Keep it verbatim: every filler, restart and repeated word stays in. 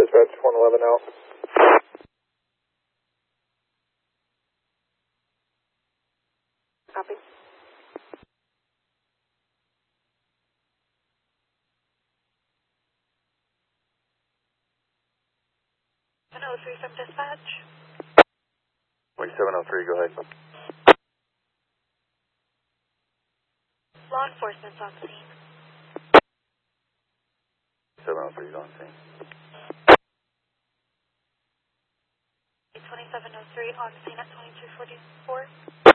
Dispatch one eleven out. Copy. seven oh three from dispatch. twenty-seven oh three, go ahead. Law enforcement's on scene. seven oh three is on scene. twenty-seven oh three on scene at twenty-two forty-four.